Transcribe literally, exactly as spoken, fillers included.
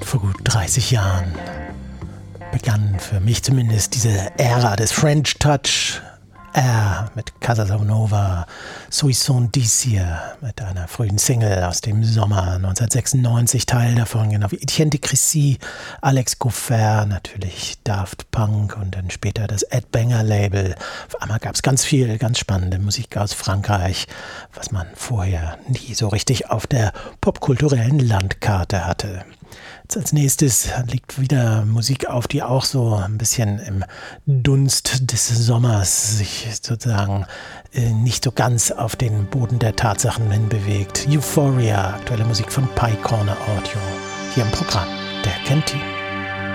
Vor gut dreißig Jahren begann für mich zumindest diese Ära des French Touch. R mit Casanova, Soissons Désir mit einer frühen Single aus dem Sommer neunzehnhundertsechsundneunzig, Teil davon, genau wie Etienne de Crécy, Alex Goffert, natürlich Daft Punk und dann später das Ed Banger Label. Auf einmal gab es ganz viel, ganz spannende Musik aus Frankreich, was man vorher nie so richtig auf der popkulturellen Landkarte hatte. Jetzt als nächstes liegt wieder Musik auf, die auch so ein bisschen im Dunst des Sommers sich sozusagen äh, nicht so ganz auf den Boden der Tatsachen hin bewegt. Euphoria, aktuelle Musik von Pie Corner Audio, hier im Programm der Canteen.